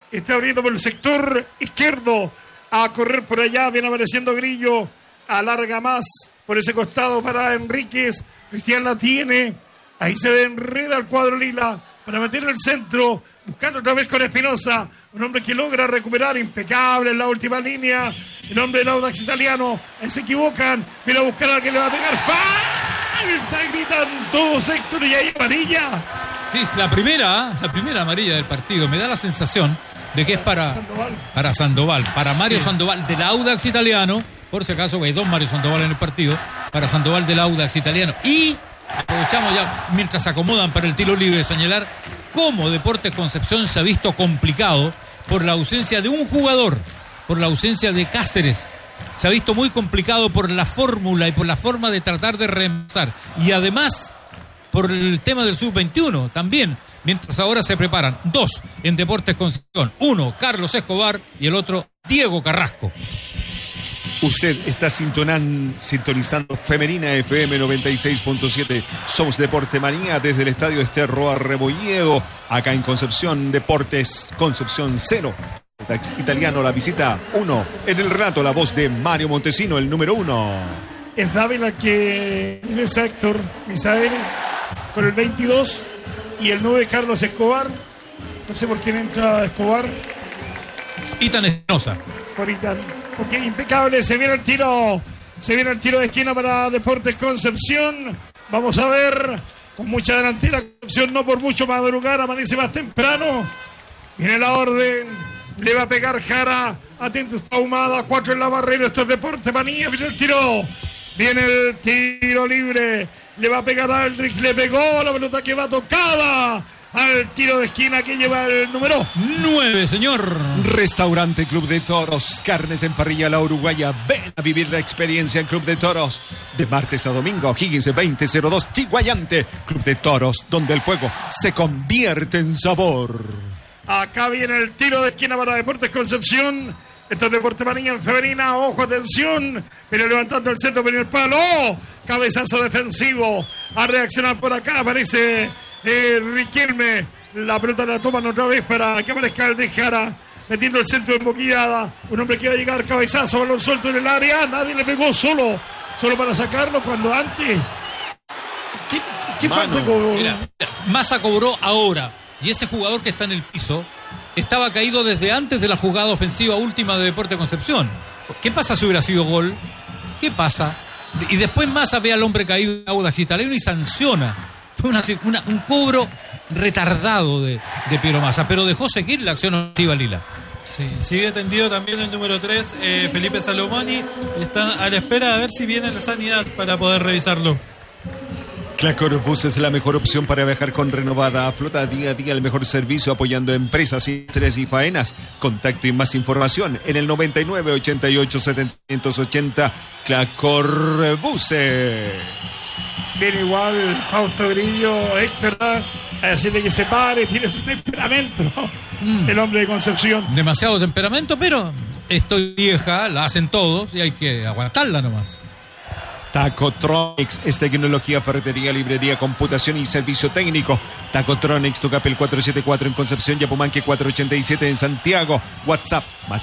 está abriendo por el sector izquierdo. A correr por allá, viene apareciendo Grillo. Alarga más por ese costado para Enríquez. Cristian la tiene. Ahí se ve enreda el cuadro lila para meter el centro. Buscando otra vez con Espinosa. Un hombre que logra recuperar, impecable en la última línea. El hombre del Audax Italiano. Ahí se equivocan. Viene a buscar al que le va a pegar. ¡Falta! Gritan todos, Héctor, y ahí amarilla. Sí, la primera amarilla del partido. Me da la sensación de que es para Sandoval, para Mario Sandoval del Audax Italiano. Por si acaso hay 2 Mario Sandoval en el partido. Para Sandoval del Audax Italiano. Y aprovechamos ya, mientras se acomodan para el tiro libre, de señalar cómo Deportes Concepción se ha visto complicado por la ausencia de un jugador, por la ausencia de Cáceres. Se ha visto muy complicado por la fórmula y por la forma de tratar de reemplazar. Y además, por el tema del sub-21 también. Mientras ahora se preparan 2 en Deportes Concepción. 1, Carlos Escobar, y el otro, Diego Carrasco. Usted está sintonizando Femenina FM 96.7. Somos Deporte Manía desde el Estadio Esterro Arrebolledo. Acá en Concepción, Deportes Concepción 0. Italiano, la visita 1. En el relato, la voz de Mario Montesino, el número 1. Es Dávila que ingresa Héctor Misael con el 22 y el 9 Carlos Escobar. No sé por quién entra Escobar. Itan Espinosa. Por Itan. Ok, impecable, se viene el tiro de esquina para Deportes Concepción. Vamos a ver, con mucha delantera, Concepción no por mucho madrugar, amanece más temprano. Viene la orden, le va a pegar Jara, atento, está ahumada, 4 en la barrera, esto es Deporte Manía, viene el tiro libre, le va a pegar a Aldrich, le pegó la pelota que va tocada. Al tiro de esquina que lleva el número 9, señor. Restaurante Club de Toros, carnes en parrilla La Uruguaya. Ven a vivir la experiencia en Club de Toros. De martes a domingo, Higgins 2002, Chiguayante. Club de Toros, donde el fuego se convierte en sabor. Acá viene el tiro de esquina para Deportes Concepción. Esto es Deporte Manía en femenina. Ojo, atención. Viene levantando el centro, viene el palo. Cabezazo defensivo. A reaccionar por acá. Aparece Riquelme. La pelota la toman otra vez para que aparezca el de Jara. Metiendo el centro en boquillada. Un hombre que va a llegar, cabezazo, balón suelto en el área. Nadie le pegó, solo para sacarlo cuando antes. ¿Qué falta cobró? Massa cobró ahora. Y ese jugador que está en el piso estaba caído desde antes de la jugada ofensiva última de Deportes Concepción. ¿Qué pasa si hubiera sido gol? ¿Qué pasa? Y después Massa ve al hombre caído en Audax Italiano y sanciona. Fue un cobro retardado de Piero Massa, pero dejó seguir la acción ofensiva lila. Sí, sigue tendido también el número 3, Felipe Salomoni. Están a la espera de ver si viene la sanidad para poder revisarlo. Clacor Bus es la mejor opción para viajar con renovada flota. Día a día el mejor servicio apoyando empresas, industrias y faenas. Contacto y más información en el 99 88 780. Clacor Buses. Viene igual Fausto Grillo, Héctor, a decirle que se pare, tiene su temperamento. El hombre de Concepción. Demasiado temperamento, pero estoy vieja, la hacen todos y hay que aguantarla nomás. Tacotronics es tecnología, ferretería, librería, computación y servicio técnico. Tacotronics, Tucapel 474 en Concepción, Yapumanque 487 en Santiago. WhatsApp más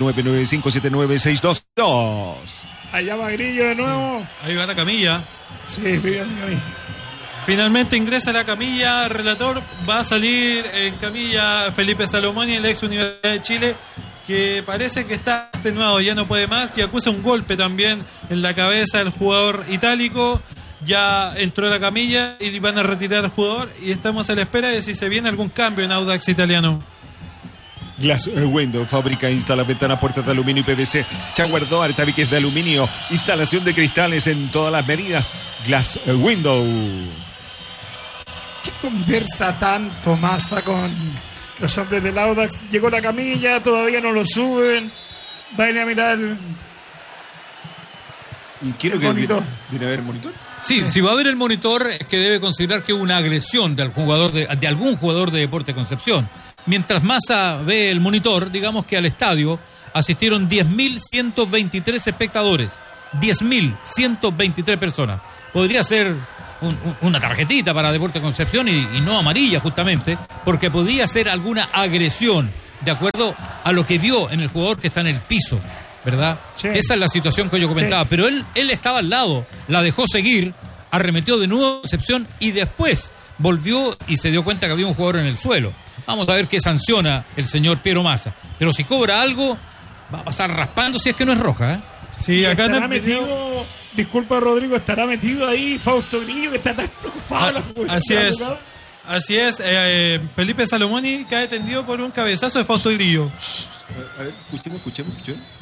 569-9579-622. Allá va Grillo de nuevo. Sí. Ahí va la camilla. Sí, pidió la camilla. Finalmente ingresa la camilla, relator. Va a salir en camilla Felipe Salomoni, el ex Universidad de Chile, que parece que está extenuado, ya no puede más, y acusa un golpe también en la cabeza del jugador itálico. Ya entró a la camilla y van a retirar al jugador, y estamos a la espera de si se viene algún cambio en Audax Italiano. Glass Window, fábrica, instala ventanas, puertas de aluminio y PVC, shower door, tabiques de aluminio, instalación de cristales en todas las medidas. Glass Window. ¿Qué conversa tanto Massa con los hombres del Audax? Llegó la camilla, todavía no lo suben. Vayan a mirar y quiero que viene a ver el monitor. Sí, si va a ver el monitor es que debe considerar que hubo una agresión del jugador de algún jugador de Deportes Concepción. Mientras Massa ve el monitor, digamos que al estadio asistieron 10.123 espectadores. 10.123 personas. Podría ser una tarjetita para Deportes Concepción y no amarilla justamente, porque podía ser alguna agresión. de acuerdo a lo que vio en el jugador que está en el piso, ¿verdad? Sí. Esa es la situación que yo comentaba. Sí. Pero él estaba al lado, la dejó seguir, arremetió de nuevo Concepción y después volvió y se dio cuenta que había un jugador en el suelo. Vamos a ver qué sanciona el señor Piero Massa. Pero si cobra algo, va a pasar raspando si es que no es roja, ¿eh? Sí, acá en estará el video... metido, disculpa Rodrigo, estará metido ahí Fausto Grillo, que está tan preocupado. Así es. Así es, Felipe Salomoni cae tendido por un cabezazo de Fausto Grillo. A ver, escuchemos.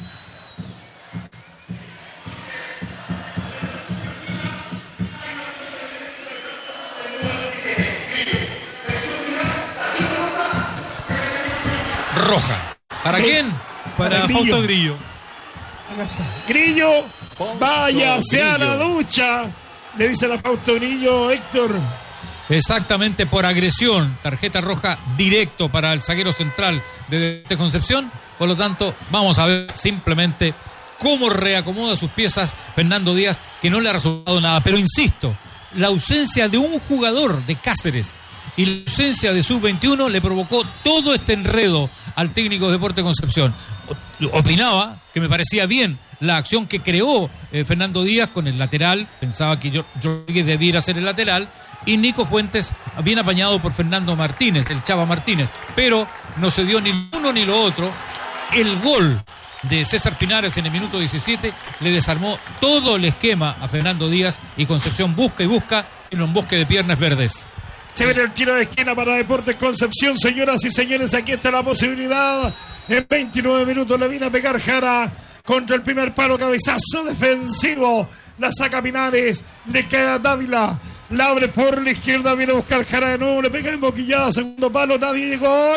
Roja. ¿Para quién? Para Fausto Grillo. Acá está. Grillo, váyase a la ducha, le dice la Fausto Grillo, Héctor. Exactamente, por agresión, tarjeta roja directo para el zaguero central de Concepción. Por lo tanto, vamos a ver simplemente cómo reacomoda sus piezas Fernando Díaz, que no le ha resultado nada. Pero insisto, la ausencia de un jugador de Cáceres y la ausencia de Sub-21 le provocó todo este enredo al técnico de Deportes Concepción. Opinaba que me parecía bien la acción que creó Fernando Díaz con el lateral. Pensaba que Rodríguez debiera ser el lateral. Y Nico Fuentes, bien apañado por Fernando Martínez, el Chava Martínez. Pero no se dio ni uno ni lo otro. El gol de César Pinares en el minuto 17 le desarmó todo el esquema a Fernando Díaz, y Concepción busca y busca en un bosque de piernas verdes. Se viene el tiro de esquina para Deportes Concepción, señoras y señores, aquí está la posibilidad. En 29 minutos le viene a pegar Jara contra el primer palo, cabezazo defensivo. La saca Pinares, le queda Dávila. La abre por la izquierda, viene a buscar Jara de nuevo, le pega en boquillada, segundo palo, nadie llegó,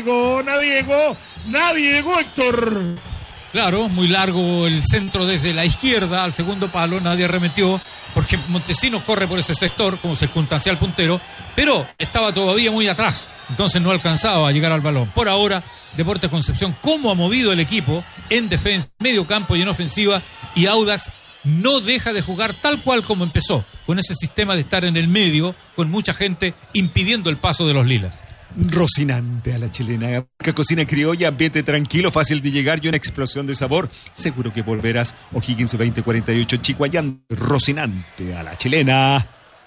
Héctor. Claro, muy largo el centro desde la izquierda al segundo palo, nadie arremetió, porque Montesinos corre por ese sector como circunstancial puntero, pero estaba todavía muy atrás, entonces no alcanzaba a llegar al balón. Por ahora, Deportes Concepción, cómo ha movido el equipo en defensa, medio campo y en ofensiva, y Audax no deja de jugar tal cual como empezó, con ese sistema de estar en el medio, con mucha gente impidiendo el paso de los lilas. Rocinante a la chilena. Cocina criolla, ambiente tranquilo, fácil de llegar y una explosión de sabor. Seguro que volverás. O'Higgins 2048, Chihuayán. Rocinante a la chilena.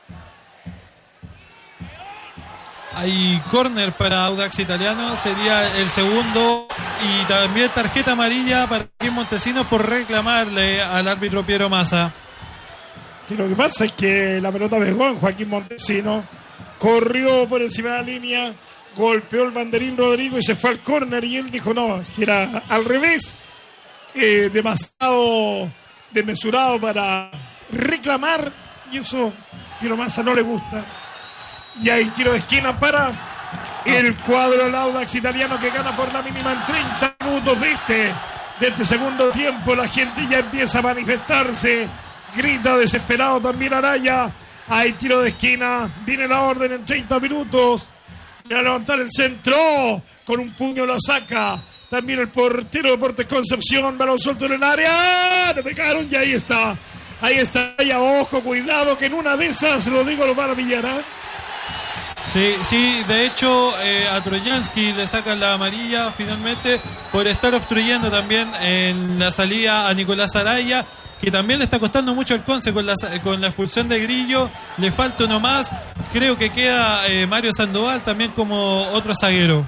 Hay córner para Audax Italiano, sería el segundo, y también tarjeta amarilla para Joaquín Montesinos por reclamarle al árbitro Piero Massa. Sí, lo que pasa es que la pelota pegó en Joaquín Montesinos, corrió por encima de la línea, golpeó el banderín Rodrigo y se fue al córner, y él dijo no, que era al revés, demasiado desmesurado para reclamar, y eso Piero Massa no le gusta. Y hay tiro de esquina para el cuadro del Audax Italiano, que gana por la mínima en 30 minutos de este segundo tiempo. La gente ya empieza a manifestarse, grita desesperado también Araya. Hay tiro de esquina, viene la orden en 30 minutos. Viene a levantar el centro, con un puño la saca también el portero de Deportes Concepción. Balón suelto en el área, le pegaron y ahí está, ya ojo, cuidado que en una de esas Rodrigo lo van a pillar, ¿eh? Sí, de hecho a Trojansky le sacan la amarilla finalmente por estar obstruyendo también en la salida a Nicolás Araya, que también le está costando mucho el Conce con la expulsión de Grillo. Le falta uno más, creo que queda Mario Sandoval también como otro zaguero.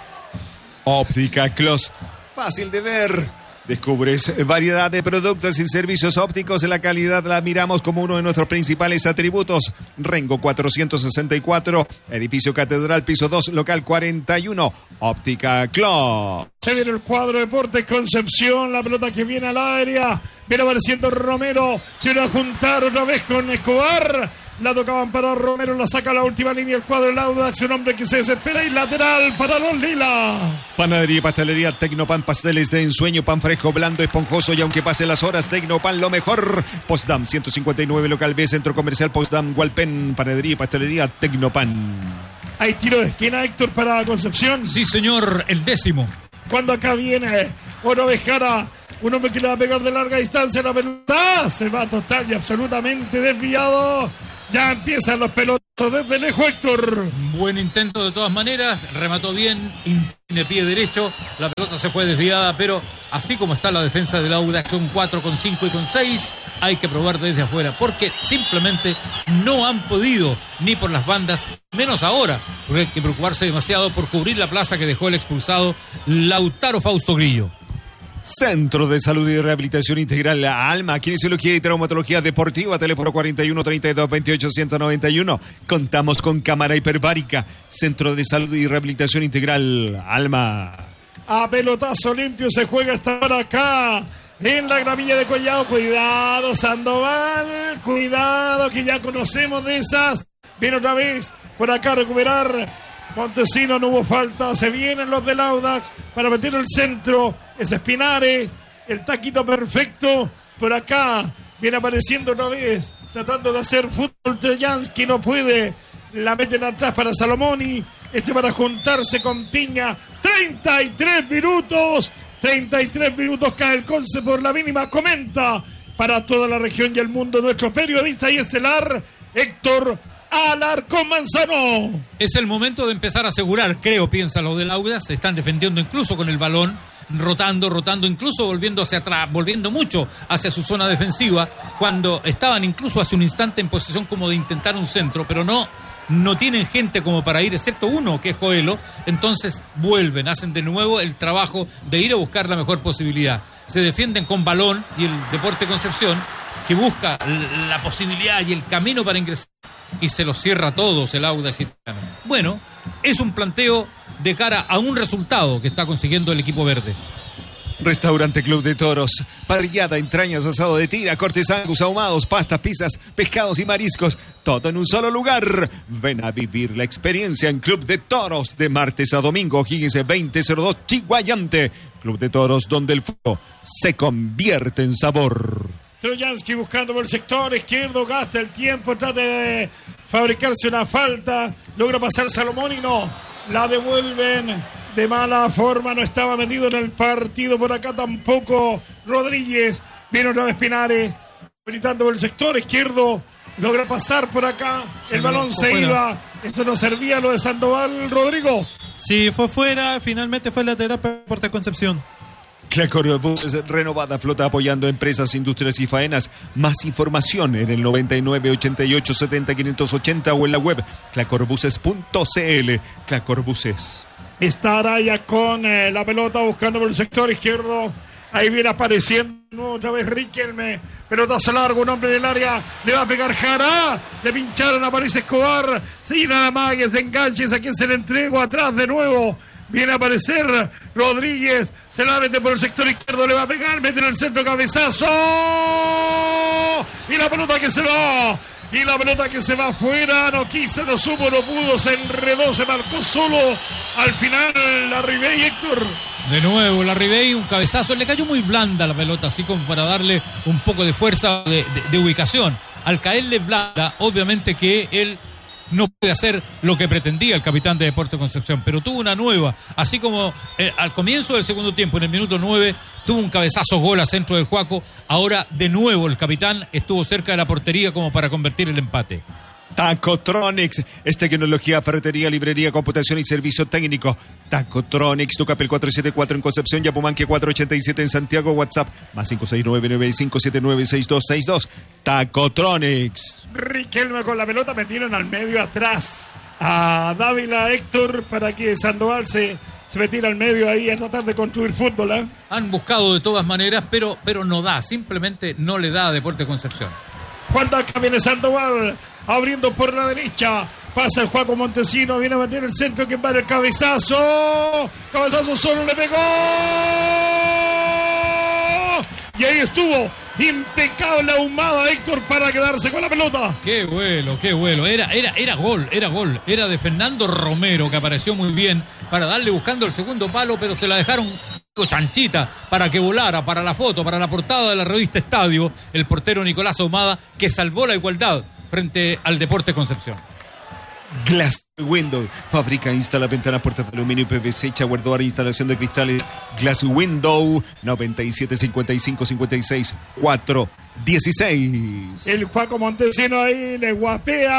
Óptica Clos, fácil de ver. Descubres variedad de productos y servicios ópticos. La calidad la miramos como uno de nuestros principales atributos. Rengo 464, edificio Catedral, piso 2, local 41. Óptica Club. Se viene el cuadro de Deportes Concepción, la pelota que viene al área, viene apareciendo Romero, se viene a juntar otra vez con Escobar. La tocaban para Romero, la saca a la última línea el cuadro del Audax, un hombre que se desespera, y lateral para los Lila. Panadería y pastelería Tecnopan, pasteles de ensueño, pan fresco, blando, esponjoso, y aunque pasen las horas, Tecnopan lo mejor. Postdam 159, local B, centro comercial Postdam, Hualpén. Panadería y pastelería Tecnopan. Hay tiro de esquina, Héctor, para Concepción. Sí, señor, el 10º. Cuando acá viene Oro Bejara, un hombre que le va a pegar de larga distancia, la pelota se va total y absolutamente desviado. Ya empiezan los pelotas. Desde lejos, Héctor. Buen intento de todas maneras, remató bien, de pie derecho, la pelota se fue desviada, pero así como está la defensa del Audax, son 4 con 5 y con 6, hay que probar desde afuera, porque simplemente no han podido, ni por las bandas, menos ahora, porque hay que preocuparse demasiado por cubrir la plaza que dejó el expulsado Lautaro Fausto Grillo. Centro de Salud y Rehabilitación Integral La Alma, Kinesiología y Traumatología Deportiva, teléfono 41 32 28 191. Contamos con cámara hiperbárica. Centro de Salud y Rehabilitación Integral Alma. A pelotazo limpio se juega esta hora acá en la gramilla de Collado. Cuidado, Sandoval, cuidado, que ya conocemos de esas. Viene otra vez por acá a recuperar Montesino, no hubo falta. Se vienen los del Audax para meter el centro. Es Espinares, el taquito perfecto. Por acá viene apareciendo otra vez, tratando de hacer fútbol. Trejansky no puede. La meten atrás para Salomoni. Para juntarse con Piña. 33 minutos. 33 minutos cae el Conce por la mínima. Comenta para toda la región y el mundo nuestro periodista y estelar Héctor Alarcón Manzano. Es el momento de empezar a asegurar, creo, piensa lo del Audax. Se están defendiendo incluso con el balón, rotando, incluso volviendo hacia atrás, volviendo mucho hacia su zona defensiva, cuando estaban incluso hace un instante en posición como de intentar un centro, pero no tienen gente como para ir, excepto uno, que es Coelho. Entonces vuelven, hacen de nuevo el trabajo de ir a buscar la mejor posibilidad. Se defienden con balón y el Deporte Concepción, que busca la posibilidad y el camino para ingresar, y se los cierra a todos el Audax italiano. Bueno, es un planteo de cara a un resultado que está consiguiendo el equipo verde. Restaurante Club de Toros, parrillada, entrañas, asado de tira, cortes angus, ahumados, pastas, pizzas, pescados y mariscos, todo en un solo lugar. Ven a vivir la experiencia en Club de Toros de martes a domingo, Higgins 2002, Chiguayante. Club de Toros, donde el fuego se convierte en sabor. Trojansky buscando por el sector izquierdo, gasta el tiempo, trata de fabricarse una falta, logra pasar Salomón y no, la devuelven de mala forma, no estaba metido en el partido, por acá tampoco Rodríguez, viene otra vez Pinares, gritando por el sector izquierdo, logra pasar por acá, el balón se iba, esto no servía, lo de Sandoval, Rodrigo. Sí, fue fuera, finalmente fue lateral para Deportes Concepción. Clacorbuses, renovada flota apoyando empresas, industrias y faenas. Más información en el 99 88 70 580 o en la web clacorbuses.cl. Clacorbuses. Está Araya con la pelota buscando por el sector izquierdo. Ahí viene apareciendo otra vez Riquelme. Pelotazo largo, un hombre del área. Le va a pegar Jara. Le pincharon a París Escobar. Se llena de magues, de enganches. A quien se le entregó atrás de nuevo. Viene a aparecer Rodríguez. Se la mete por el sector izquierdo. Le va a pegar. Mete en el centro, cabezazo. Y la pelota que se va. Y la pelota que se va afuera. No quiso, no supo, no pudo. Se enredó, se marcó solo. Al final, la Ribey, Héctor. De nuevo, la Ribey, un cabezazo. Le cayó muy blanda la pelota, así como para darle un poco de fuerza de ubicación. Al caerle blanda, obviamente que él no puede hacer lo que pretendía el capitán de Deportes Concepción, pero tuvo una nueva, así como al comienzo del segundo tiempo, en el minuto 9, tuvo un cabezazo gol a centro del Juaco. Ahora de nuevo el capitán estuvo cerca de la portería como para convertir el empate. Tacotronics, tecnología, ferretería, librería, computación y servicio técnico. Tacotronics, Tucapel 474 en Concepción, Yapumanque 487 en Santiago, WhatsApp más 56995796262. Tacotronics. Riquelme con la pelota, metieron al medio atrás a Dávila, Héctor, para que Sandoval se metiera al medio ahí a tratar de construir fútbol, ¿eh? Han buscado de todas maneras, pero no da, simplemente no le da a Deportes Concepción. Cuando acá viene Sandoval, abriendo por la derecha, pasa el Juaco Montesino, viene a meter el centro, que va el cabezazo solo, le pegó, y ahí estuvo, impecable ahumada Héctor para quedarse con la pelota. Qué vuelo, era gol, era de Fernando Romero, que apareció muy bien para darle buscando el segundo palo, pero se la dejaron chanchita para que volara, para la foto, para la portada de la revista Estadio, el portero Nicolás Ahumada, que salvó la igualdad frente al Deporte Concepción. Glass Window, fabrica e instala ventanas, puertas de aluminio y PVC, shower door, instalación de cristales. Glass Window, 97 55 56 4 16. El Juaco Montesino ahí le guapea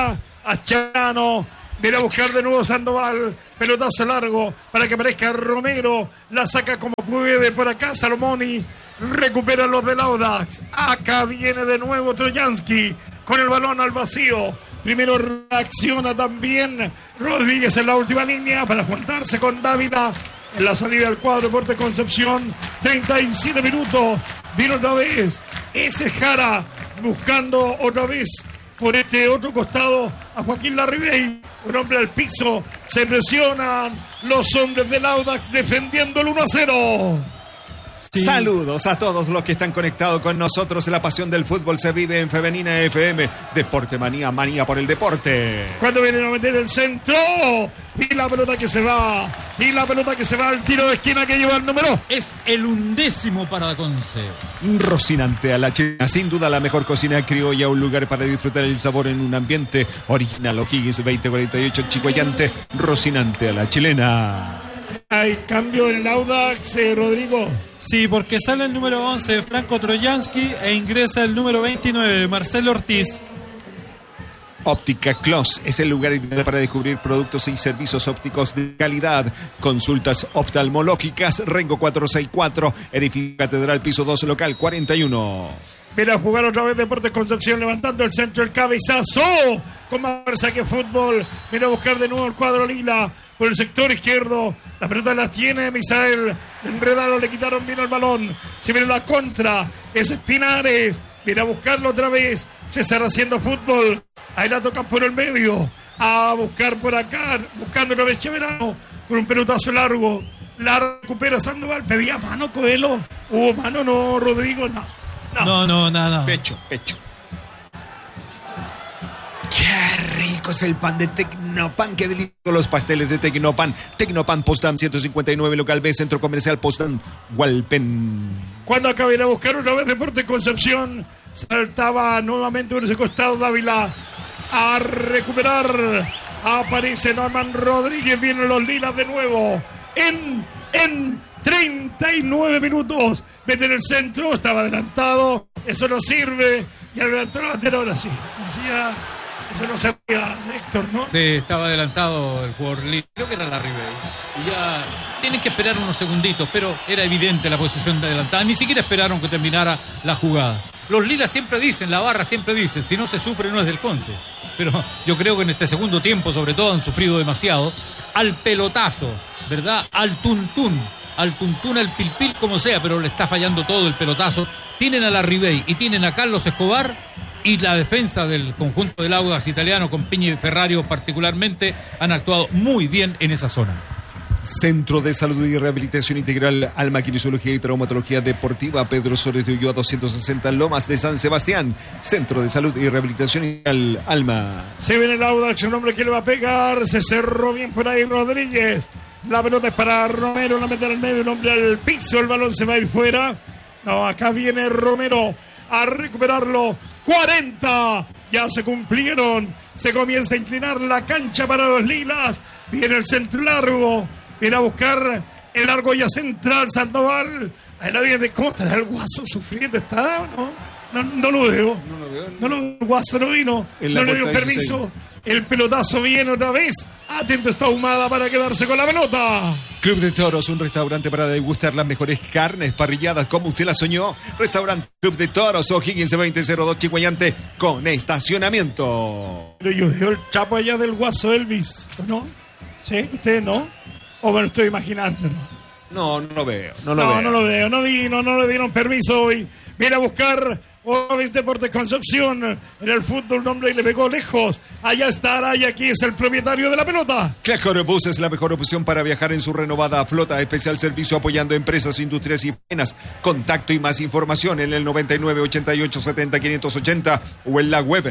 a Chano. Viene a buscar de nuevo Sandoval. Pelotazo largo para que aparezca Romero. La saca como puede por acá Salomoni. Recupera los del Audax. Acá viene de nuevo Trojansky con el balón al vacío. Primero reacciona también Rodríguez en la última línea para juntarse con Dávila en la salida del cuadro Deportes Concepción. 37 minutos. Vino otra vez ese Jara buscando otra vez por este otro costado a Joaquín Larribey. Un hombre al piso. Se presionan los hombres del Audax defendiendo el 1-0. Sí. Saludos a todos los que están conectados con nosotros. La pasión del fútbol se vive en Femenina FM. Deporte Manía, manía por el deporte. Cuando vienen a meter el centro y la pelota que se va. Y la pelota que se va al tiro de esquina que lleva el número. Es el 11º para Conce. Rocinante a la chilena. Sin duda la mejor cocina criolla. Un lugar para disfrutar el sabor en un ambiente original. O'Higgins 2048 Chicoyante. Rocinante a la chilena. Hay cambio en el Audax, Rodrigo. Sí, porque sale el número 11, Franco Trojansky, e ingresa el número 29, Marcelo Ortiz. Óptica Clos es el lugar ideal para descubrir productos y servicios ópticos de calidad. Consultas oftalmológicas, Rengo 464, edificio Catedral, piso 2, local 41. Viene a jugar otra vez Deportes Concepción, levantando el centro, el cabezazo, con más fuerza que fútbol. Viene a buscar de nuevo el cuadro lila por el sector izquierdo. La pelota la tiene Misael. Enredado, le quitaron bien el balón. Se viene la contra. Es Espinares. Viene a buscarlo otra vez. César haciendo fútbol. Ahí la tocan por el medio. A buscar por acá. Buscando otra vez Cheverano. Con un pelotazo largo. La recupera Sandoval. Pedía mano, Coelho. ¿Hubo mano? No, Rodrigo. No. Nada. Pecho. Qué rico es el pan de Tecnopan, qué delicioso los pasteles de Tecnopan. Tecnopan Postdam 159, local B, Centro Comercial Postdam, Hualpén. Cuando acaba de ir a buscar una vez Deportes Concepción, saltaba nuevamente por ese costado Dávila a recuperar. Aparece Norman Rodríguez, vienen los lilas de nuevo. En 39 minutos, mete en el centro, estaba adelantado, eso no sirve. Y adelantó la bandera, ahora sí. Eso no sabía Héctor, ¿no? Sí, estaba adelantado el jugador Lee. Creo que era Larribey. Y ya tienen que esperar unos segunditos, pero era evidente la posición de adelantada. Ni siquiera esperaron que terminara la jugada. Los lilas siempre dicen, la barra siempre dice, si no se sufre no es del Conce. Pero yo creo que en este segundo tiempo, sobre todo, han sufrido demasiado. Al pelotazo, ¿verdad? Al tuntún, al pilpil, como sea, pero le está fallando todo el pelotazo. Tienen a Larribey y tienen a Carlos Escobar. Y la defensa del conjunto del Audax italiano, con Piña y Ferrario particularmente, han actuado muy bien en esa zona. Centro de Salud y Rehabilitación Integral, Alma, Kinesiología y Traumatología Deportiva, Pedro Suárez de Ulloa 260, Lomas de San Sebastián. Centro de Salud y Rehabilitación Integral, Alma. Se viene el Audax, un hombre que le va a pegar, se cerró bien por ahí Rodríguez. La pelota es para Romero, la mete al medio, un hombre al piso, el balón se va a ir fuera. No, acá viene Romero a recuperarlo. 40, ya se cumplieron, se comienza a inclinar la cancha para los lilas, viene el centro largo, viene a buscar el largo ya central Sandoval, ahí la viene, ¿cómo estará el Guaso sufriendo? ¿Está? No lo veo, el Guaso no vino, no le dio permiso, el pelotazo viene otra vez, atento está Ahumada para quedarse con la pelota. Club de Toros, un restaurante para degustar las mejores carnes parrilladas como usted las soñó. Restaurante Club de Toros, O'Higgins 2002 Chihuayante, con estacionamiento. Pero yo veo el chapo allá del Guaso Elvis, ¿no? ¿Sí? ¿Usted no? ¿O me lo estoy imaginando? No lo veo. No lo veo, no le dieron permiso hoy. Viene a buscar Ovis Deportes Concepción en el fútbol, un hombre y le pegó lejos. Allá está Araya, aquí es el propietario de la pelota. Clacor Bus es la mejor opción para viajar en su renovada flota. Especial servicio apoyando empresas, industrias y faenas. Contacto y más información en el 99 88 70 580 o en la web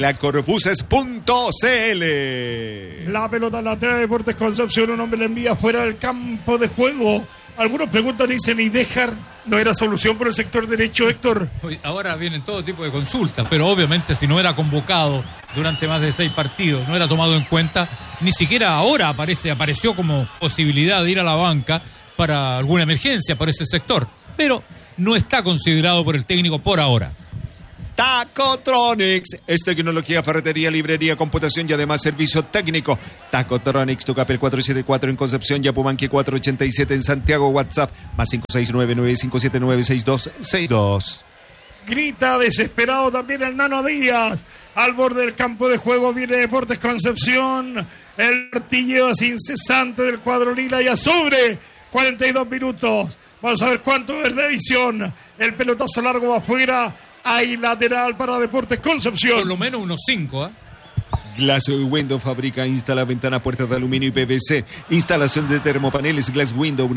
clacorbuses.cl. La pelota la trae Deportes Concepción, un hombre le envía fuera del campo de juego. Algunos preguntan, dicen, ¿y Dejar no era solución por el sector derecho, Héctor? Ahora vienen todo tipo de consultas, pero obviamente si no era convocado durante más de 6 partidos, no era tomado en cuenta, ni siquiera ahora apareció como posibilidad de ir a la banca para alguna emergencia por ese sector, pero no está considerado por el técnico por ahora. Tacotronics es tecnología, ferretería, librería, computación y además servicio técnico. Tacotronics, Tucapel 474 en Concepción, Yapumanque 487 en Santiago. WhatsApp más 569-9579-6262. Grita desesperado también el Nano Díaz. Al borde del campo de juego viene Deportes Concepción. El artilleo es incesante del cuadro lila ya sobre 42 minutos. Vamos a ver cuánto es de edición. El pelotazo largo va afuera. Hay lateral para Deportes Concepción. Por lo menos unos 5, ¿eh? Glass Window fabrica, instala ventanas, puertas de aluminio y PVC. Instalación de termopaneles Glass Window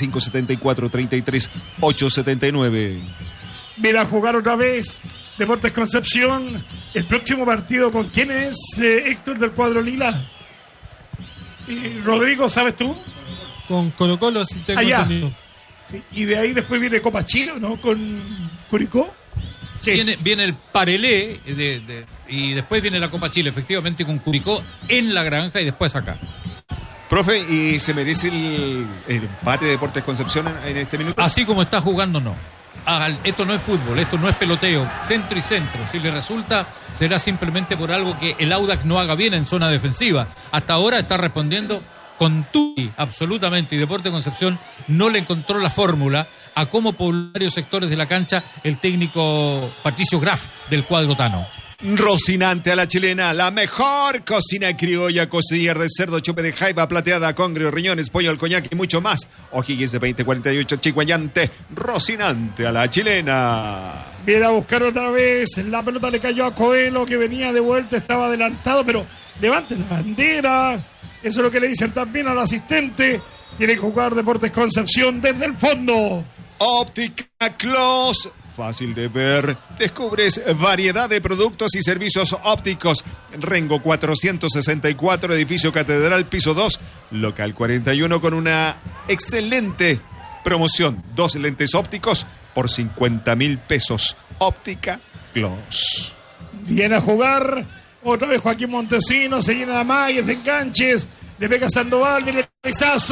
9574-33-879. Mira a jugar otra vez Deportes Concepción. El próximo partido, ¿con quién es, Héctor, del cuadro lila? Rodrigo, ¿sabes tú? Con Colo-Colo, si tengo entendido. Sí. Y de ahí después viene Copa Chile, ¿no? Con Curicó. Sí. Viene el Parelé y después viene la Copa Chile, efectivamente, con Curicó en la granja y después acá. Profe, ¿y se merece el empate de Deportes Concepción en este minuto? Así como está jugando, no. Esto no es fútbol, esto no es peloteo, centro y centro. Si le resulta, será simplemente por algo que el Audax no haga bien en zona defensiva. Hasta ahora está respondiendo con Tui, absolutamente, y Deportes Concepción no le encontró la fórmula a cómo poblar varios sectores de la cancha el técnico Patricio Graf del cuadro tano. Rocinante a la chilena, la mejor cocina criolla, costillar de cerdo, chupe de jaiba, plateada, congrio, riñones, pollo al coñac y mucho más. O'Higgins de 2048, chihuayante, Rocinante a la chilena. Viene a buscar otra vez, la pelota le cayó a Coelho, que venía de vuelta, estaba adelantado, pero levante la bandera. Eso es lo que le dicen también al asistente. Tiene que jugar Deportes Concepción desde el fondo. Óptica Close, fácil de ver. Descubres variedad de productos y servicios ópticos. Rengo 464, edificio Catedral, piso 2, local 41, con una excelente promoción. 2 lentes ópticos por 50.000 pesos. Óptica Close. Viene a jugar otra vez Joaquín Montesino, se llena de magues, de enganches, le pega a Sandoval, viene el cabezazo.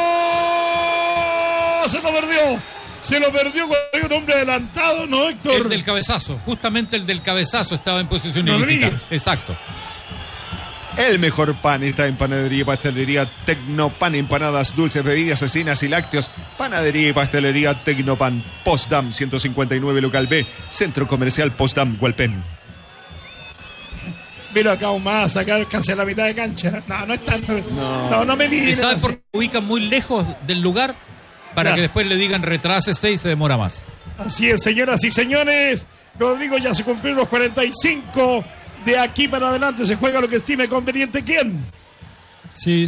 Se lo perdió cuando hay un hombre adelantado, ¿no, Héctor? El del cabezazo, justamente el del cabezazo estaba en posición ilícita. Exacto. El mejor pan está en Panadería y Pastelería Tecnopan, empanadas, dulces, bebidas, cecinas y lácteos. Panadería y Pastelería Tecnopan, Postdam 159, local B, Centro Comercial Postdam, Hualpén. Mira acá aún más, acá casi a la mitad de cancha. No es tanto. No me digas. ¿Y sabes por qué ubican muy lejos del lugar? Para que después le digan retrásese y se demora más. Así es, señoras y señores. Rodrigo, ya se cumplieron los 45. De aquí para adelante se juega lo que estime conveniente. ¿Quién? Sí,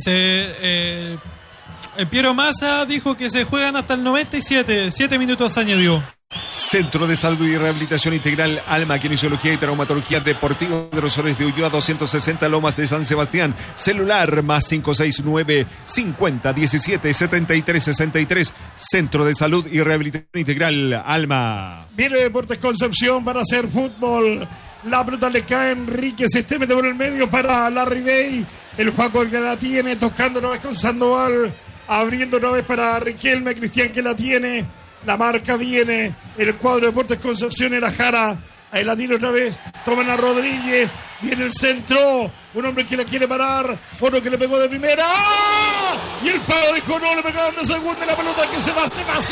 Piero Massa dijo que se juegan hasta el 97. 7 minutos añadió. Centro de Salud y Rehabilitación Integral Alma, Kinesiología y Traumatología Deportiva de Rosores de Ulloa 260, Lomas de San Sebastián. Celular más 569 50 17 73 63. Centro de Salud y Rehabilitación Integral Alma. Viene Deportes Concepción para hacer fútbol. La pelota le cae a Enrique, se mete por el medio para Larry Bay. El Juaco que la tiene, tocando otra vez con Sandoval. Abriendo otra vez para Riquelme, Cristian que la tiene. La marca viene, el cuadro de Deportes Concepción era Jara. Ahí la tiene otra vez, toman a Rodríguez. Viene el centro, un hombre que la quiere parar. Otro que le pegó de primera. ¡Ah! Y el palo dijo no, le pegaron de segunda. La pelota que se va.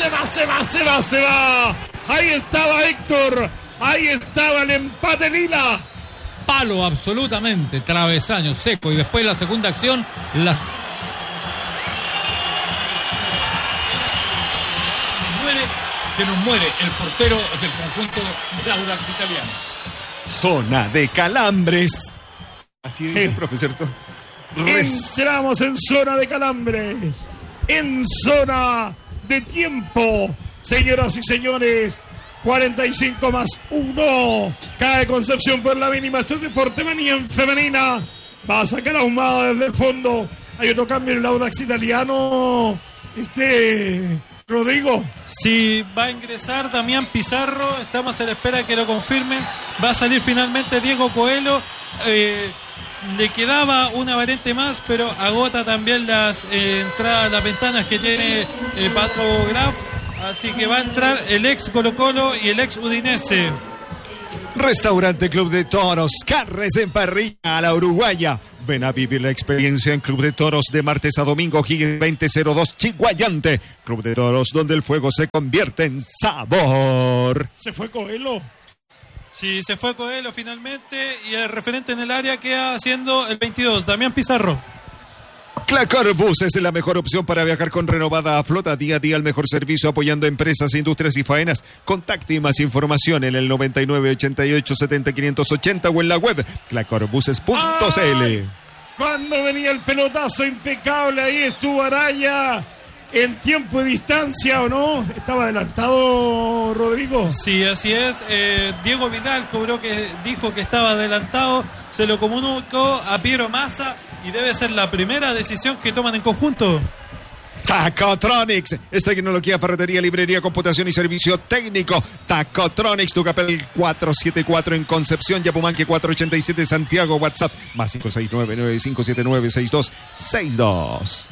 Ahí estaba Héctor. Ahí estaba el empate lila. Palo absolutamente, travesaño seco. Y después la segunda acción, se nos muere el portero del conjunto de Audax italiano. Zona de calambres. Así dice el profesor. Entramos en zona de calambres. En zona de tiempo. Señoras y señores, 45 más 1. Cae Concepción por la mínima. Esto es Deporte Manía en femenina. Va a sacar a Ahumada desde el fondo. Hay otro cambio en el Audax italiano. Rodrigo. Sí, va a ingresar Damián Pizarro. Estamos a la espera de que lo confirmen. Va a salir finalmente Diego Coelho. Le quedaba una variante más, pero agota también las entradas, las ventanas que tiene Patro Graf. Así que va a entrar el ex Colo-Colo y el ex Udinese. Restaurante Club de Toros, carnes en parrilla a la uruguaya. Ven a vivir la experiencia en Club de Toros de martes a domingo, Higgins 2002, Chiguayante. Club de Toros, donde el fuego se convierte en sabor. ¿Se fue Coelho? Sí, se fue Coelho finalmente y el referente en el área queda siendo el 22, Damián Pizarro. Clacor Bus es la mejor opción para viajar con renovada flota. Día a día el mejor servicio apoyando empresas, industrias y faenas. Contacte y más información en el 99 88 70 580 o en la web clacorbuses.cl. Cuando venía el pelotazo impecable, ahí estuvo Araya en tiempo y distancia, ¿o no? ¿Estaba adelantado, Rodrigo? Sí, así es. Diego Vidal dijo que estaba adelantado, se lo comunicó a Piero Massa y debe ser la primera decisión que toman en conjunto. Tacotronics es tecnología, ferretería, librería, computación y servicio técnico. Tacotronics, Tucapel 474 en Concepción, Yapumanque 487 Santiago, WhatsApp más 569-9579-6262.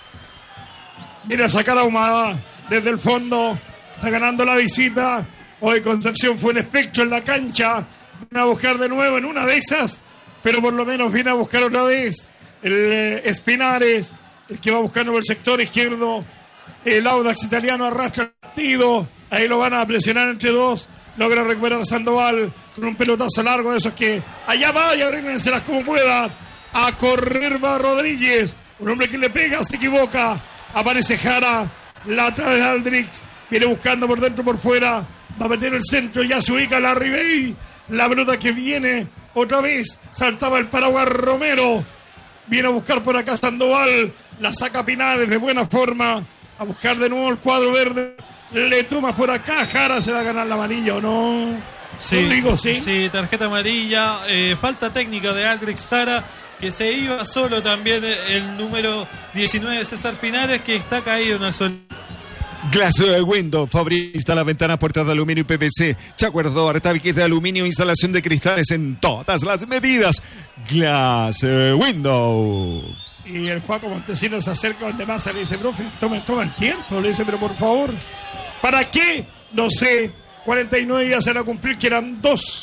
Mira, sacar a Ahumada desde el fondo, está ganando la visita. Hoy Concepción fue un espectro en la cancha. Viene a buscar de nuevo en una de esas, pero por lo menos viene a buscar otra vez el Espinares, el que va buscando por el sector izquierdo. El Audax Italiano arrastra el partido, ahí lo van a presionar entre dos. Logra recuperar a Sandoval con un pelotazo largo de esos que allá va y arréglenselas como puedan. A correr va Rodríguez, un hombre que le pega, se equivoca. Aparece Jara, la atrás de Aldrix, viene buscando por dentro, por fuera, va a meter el centro, ya se ubica la Ribey, la pelota que viene, otra vez, saltaba el paraguas Romero, viene a buscar por acá Sandoval, la saca Pinares de buena forma, a buscar de nuevo el cuadro verde, le toma por acá, Jara se va a ganar la amarilla, ¿o no? Sí, Rodrigo, sí. Sí, tarjeta amarilla, falta técnica de Aldrix Jara, que se iba solo también el número 19 César Pinares, que está caído en el suelo. Glass Window, fabrica la ventana, puertas de aluminio y PVC, chacuerdor, tabiques de aluminio, instalación de cristales en todas las medidas. Glass Window. Y el Juaco Montesinos se acerca donde más le dice, profe, toma el tiempo, le dice, pero por favor, ¿para qué? No sé, 49 días se van a cumplir, quedan dos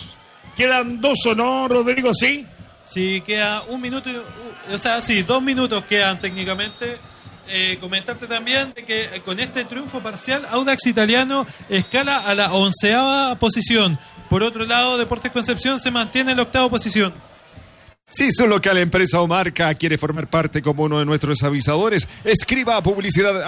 o no, Rodrigo, ¿sí? Sí, queda un minuto, o sea, sí, 2 minutos quedan técnicamente. Comentarte también de que con este triunfo parcial, Audax Italiano escala a la 11ª posición. Por otro lado, Deportes Concepción se mantiene en la 8ª posición. Si su local, empresa o marca quiere formar parte como uno de nuestros avisadores, escriba a publicidad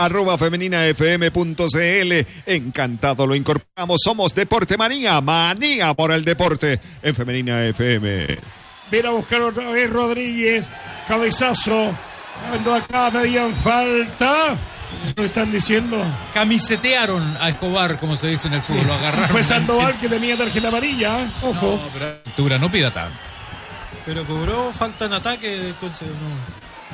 @femeninafm.cl. Encantado lo incorporamos. Somos Deporte Manía, manía por el deporte en Femenina FM. Viene a buscar otra vez Rodríguez, cabezazo, cuando acá pedían falta, eso están diciendo. Camisetearon a Escobar, como se dice en el fútbol, lo agarraron. Fue Sandoval que tenía tarjeta amarilla, ojo. No, pero a la altura no pida tanto. Pero cobró falta en ataque, entonces no.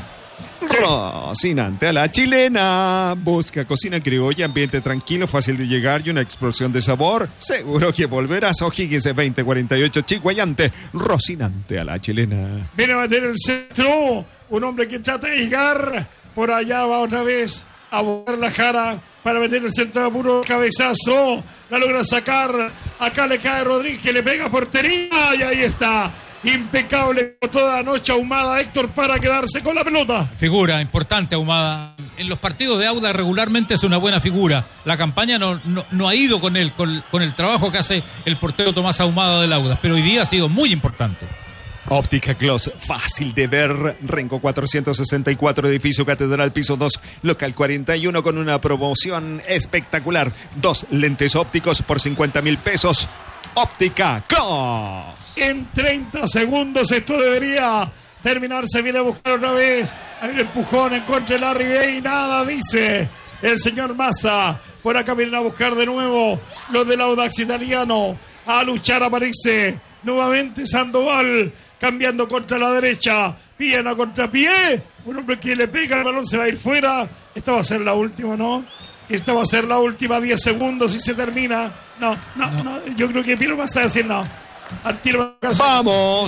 Rocinante a la chilena. Busca cocina criolla, ambiente tranquilo, fácil de llegar y una explosión de sabor. Seguro que volverás. O'Higgins 2048 Chiguayante. Rocinante a la chilena. Viene a meter el centro. Un hombre que trata de llegar. Por allá va otra vez a buscar la Jara para meter el centro de puro cabezazo. La logra sacar. Acá le cae Rodríguez, que le pega portería. Y ahí está. Impecable toda la noche Ahumada, Héctor, para quedarse con la pelota. Figura importante Ahumada. En los partidos de Audax regularmente es una buena figura. La campaña no ha ido con él, con el trabajo que hace el portero Tomás Ahumada del Audax, pero hoy día ha sido muy importante. Óptica Gloss, fácil de ver. Renco 464, edificio Catedral, piso 2, local 41, con una promoción espectacular. 2 lentes ópticos por 50.000 pesos. Óptica Gloss. En 30 segundos esto debería terminarse. Viene a buscar otra vez. Hay un empujón en contra de Larry Bay. Nada dice el señor Massa. Por acá vienen a buscar de nuevo los del Audax Italiano. A luchar aparece nuevamente Sandoval. Cambiando contra la derecha. Pillan a contrapié. Un hombre que le pega el balón se va a ir fuera. Esta va a ser la última, ¿no? Esta va a ser la última. 10 segundos y se termina. No. Yo creo que Piero Massa va a decir no. Al tiro. ¡Vamos!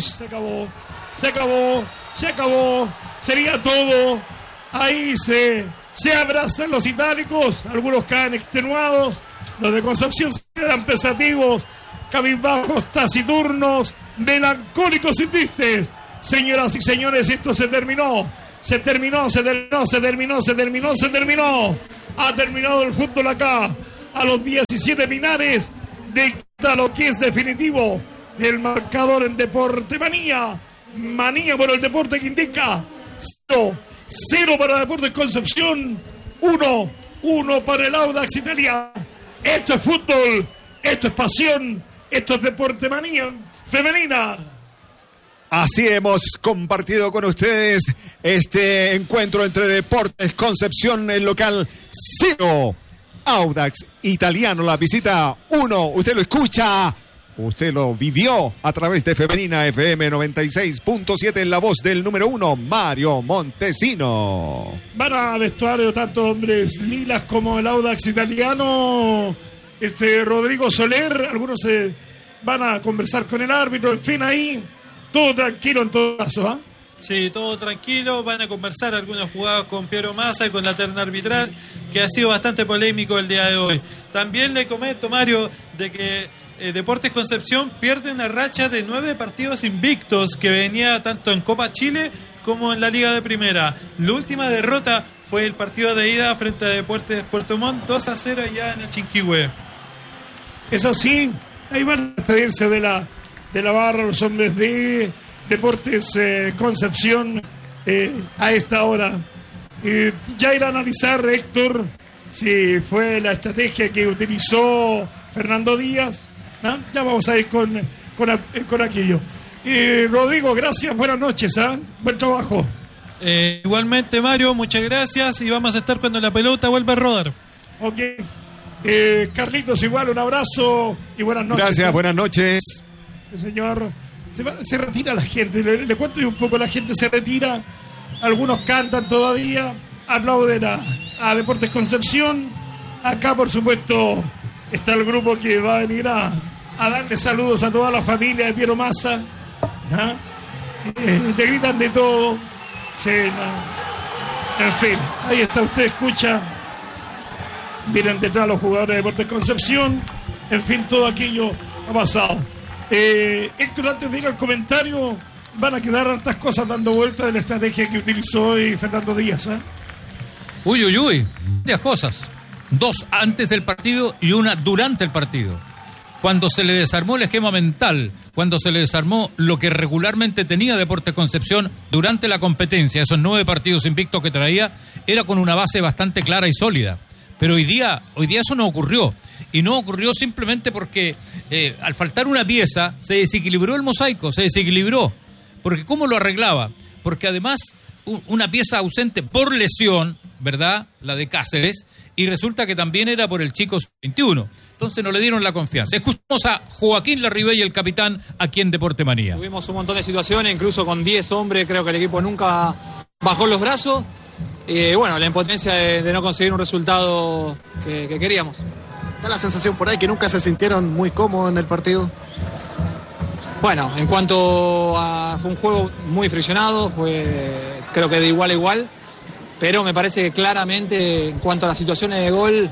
Se acabó. Sería todo. Ahí se abrazan los itálicos. Algunos caen extenuados. Los de Concepción se quedan pensativos. cabizbajos, taciturnos, melancólicos y tristes. Señoras y señores, esto se terminó. Se terminó. Ha terminado el fútbol acá. A los 17 minares de lo que es definitivo. El marcador en Deporte Manía. Manía por el deporte que indica 0 para Deportes Concepción, 1 para el Audax Italia. Esto es fútbol, esto es pasión, esto es Deporte Manía femenina. Así hemos compartido con ustedes este encuentro entre Deportes Concepción, el local 0, Audax Italiano, la visita 1. Usted lo escucha, usted lo vivió a través de Femenina FM 96.7 en la voz del número 1, Mario Montesino. Van a vestuario tanto hombres lilas como el Audax Italiano. Rodrigo Soler, algunos se van a conversar con el árbitro, en fin, ahí todo tranquilo en todo caso, ¿ah? Sí, todo tranquilo, van a conversar algunas jugadas con Piero Massa y con la terna arbitral, que ha sido bastante polémico el día de hoy. También le comento, Mario, de que Deportes Concepción pierde una racha de 9 partidos invictos que venía tanto en Copa Chile como en la Liga de Primera. La última derrota fue el partido de ida frente a Deportes Puerto Montt, 2-0 allá en el Chinquihue. Eso sí, ahí van a despedirse de la barra los hombres de Deportes Concepción a esta hora. Ya irá a analizar, Héctor, si fue la estrategia que utilizó Fernando Díaz. ¿No? Ya vamos a ir con aquello. Rodrigo, gracias, buenas noches, buen trabajo. Igualmente, Mario, muchas gracias y vamos a estar cuando la pelota vuelva a rodar. Ok. Carlitos, igual, un abrazo y buenas noches. Gracias, buenas noches. Señor, se retira la gente, le cuento un poco, la gente se retira, algunos cantan todavía, aplauden a Deportes Concepción. Acá, por supuesto, está el grupo que va a venir a darle saludos a toda la familia de Piero Massa. Le gritan de todo. Sí, no. En fin, ahí está, usted escucha. Vienen detrás los jugadores de Deportes Concepción. En fin, todo aquello ha pasado. Héctor, antes de ir al comentario, van a quedar hartas cosas dando vuelta de la estrategia que utilizó hoy Fernando Díaz. Uy, varias cosas. 2 antes del partido y 1 durante el partido. Cuando se le desarmó el esquema mental, cuando se le desarmó lo que regularmente tenía Deportes Concepción durante la competencia, esos 9 partidos invictos que traía, era con una base bastante clara y sólida. Pero hoy día eso no ocurrió. Y no ocurrió simplemente porque al faltar una pieza se desequilibró el mosaico, se desequilibró. Porque ¿cómo lo arreglaba? Porque además una pieza ausente por lesión, ¿verdad? La de Cáceres, y resulta que también era por el chico 21. Entonces no le dieron la confianza. Escuchamos a Joaquín Larribey, el capitán, aquí en Deporte Manía. Tuvimos un montón de situaciones, incluso con 10 hombres, creo que el equipo nunca bajó los brazos. Bueno, la impotencia de no conseguir un resultado que queríamos. Da la sensación por ahí que nunca se sintieron muy cómodos en el partido. Bueno, en cuanto a... Fue un juego muy friccionado, creo que de igual a igual, pero me parece que claramente en cuanto a las situaciones de gol,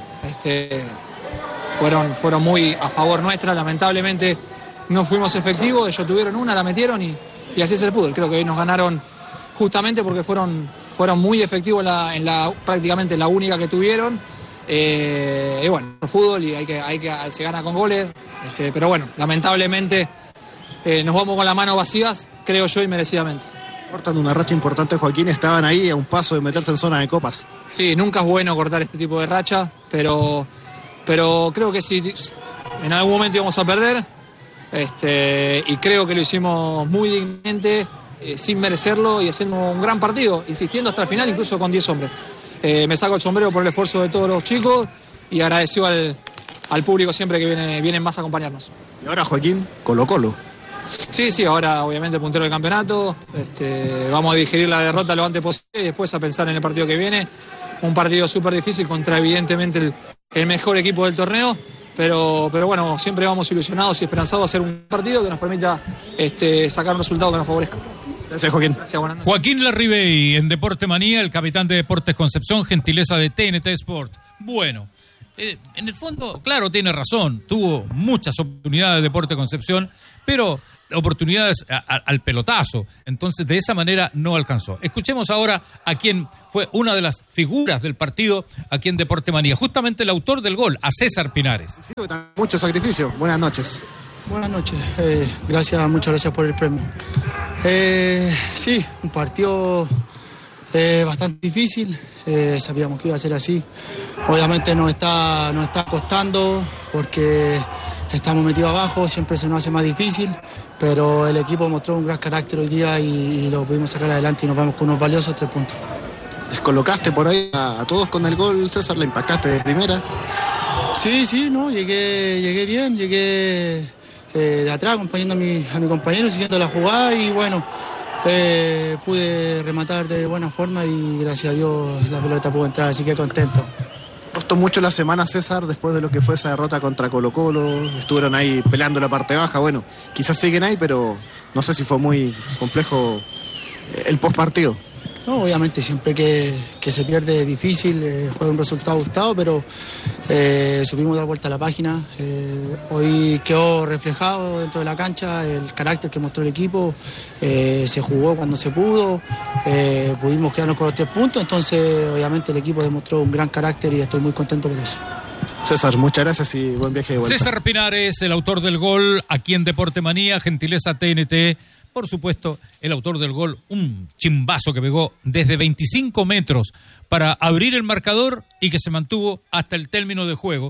fueron muy a favor nuestra. Lamentablemente no fuimos efectivos, ellos tuvieron una, la metieron y así es el fútbol. Creo que hoy nos ganaron justamente porque fueron muy efectivos en la prácticamente la única que tuvieron. Y bueno, el fútbol y se gana con goles, pero bueno, lamentablemente nos vamos con las manos vacías, creo yo, inmerecidamente. Cortando una racha importante, Joaquín, estaban ahí a un paso de meterse en zona de copas. Sí, nunca es bueno cortar este tipo de racha, pero creo que si en algún momento íbamos a perder, y creo que lo hicimos muy dignamente, sin merecerlo, y haciendo un gran partido, insistiendo hasta el final, incluso con 10 hombres. Me saco el sombrero por el esfuerzo de todos los chicos y agradecido al público siempre que vienen más a acompañarnos. Y ahora, Joaquín, Colo-Colo. Sí, ahora obviamente el puntero del campeonato. Vamos a digerir la derrota lo antes posible y después a pensar en el partido que viene. Un partido súper difícil contra evidentemente el mejor equipo del torneo. Pero bueno, siempre vamos ilusionados y esperanzados a hacer un partido que nos permita sacar un resultado que nos favorezca. Gracias, Joaquín. Gracias, buenas noches. Joaquín Larribey en Deporte Manía, el capitán de Deportes Concepción, gentileza de TNT Sport. Bueno, En el fondo, claro, tiene razón. Tuvo muchas oportunidades de Deportes Concepción, pero oportunidades al pelotazo. Entonces, de esa manera no alcanzó. Escuchemos ahora a quien fue una de las figuras del partido aquí en Deporte Manía. Justamente el autor del gol, a César Pinares. Sí, mucho sacrificio. Buenas noches. Buenas noches. Muchas gracias por el premio. Sí, un partido bastante difícil. Sabíamos que iba a ser así. Obviamente nos está costando porque estamos metidos abajo, siempre se nos hace más difícil, pero el equipo mostró un gran carácter hoy día y lo pudimos sacar adelante y nos vamos con unos valiosos 3 puntos. Descolocaste por ahí a todos con el gol, César, le impactaste de primera. Sí, no, llegué bien, llegué de atrás acompañando a mi compañero, siguiendo la jugada y bueno, pude rematar de buena forma y gracias a Dios la pelota pudo entrar, así que contento. Costó mucho la semana, César, después de lo que fue esa derrota contra Colo-Colo, estuvieron ahí peleando la parte baja, bueno, quizás siguen ahí, pero no sé si fue muy complejo el postpartido. No, obviamente siempre que se pierde es difícil, fue un resultado ajustado, pero supimos dar vuelta a la página. Hoy quedó reflejado dentro de la cancha el carácter que mostró el equipo, se jugó cuando se pudo, pudimos quedarnos con los 3 puntos, entonces obviamente el equipo demostró un gran carácter y estoy muy contento por eso. César, muchas gracias y buen viaje de vuelta. César Pinares, el autor del gol aquí en Deporte Manía, gentileza TNT. Por supuesto, el autor del gol, un chimbazo que pegó desde 25 metros para abrir el marcador y que se mantuvo hasta el término del juego.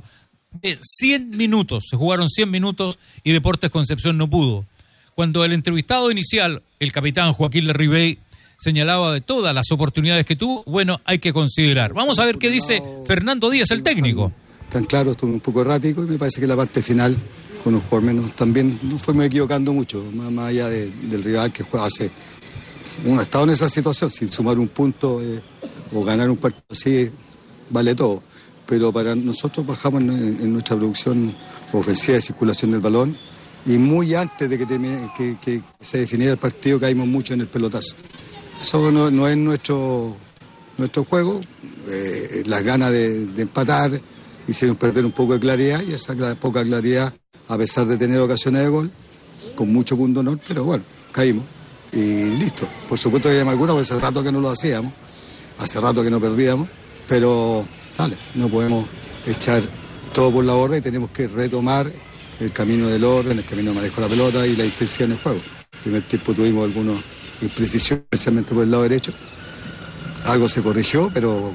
100 minutos, se jugaron 100 minutos y Deportes Concepción no pudo. Cuando el entrevistado inicial, el capitán Joaquín Larribey, señalaba de todas las oportunidades que tuvo, bueno, hay que considerar. Vamos a ver qué dice Fernando Díaz, el técnico. Tan claro, estuvo un poco errático y me parece que la parte final, con un jugador menos, también nos fuimos equivocando mucho, más allá del rival que juega hace. Uno ha estado en esa situación, sin sumar un punto o ganar un partido así, vale todo. Pero para nosotros bajamos en nuestra producción ofensiva de circulación del balón y muy antes de que se definiera el partido caímos mucho en el pelotazo. Eso no es nuestro juego, las ganas de empatar hicieron perder un poco de claridad y esa poca claridad, a pesar de tener ocasiones de gol, con mucho punto honor, pero bueno, caímos y listo. Por supuesto que hay alguna, porque hace rato que no lo hacíamos, hace rato que no perdíamos, pero dale, no podemos echar todo por la borda y tenemos que retomar el camino del orden, el camino de manejo de la pelota y la intensidad en el juego. En el primer tiempo tuvimos algunas imprecisiones, especialmente por el lado derecho. Algo se corrigió, pero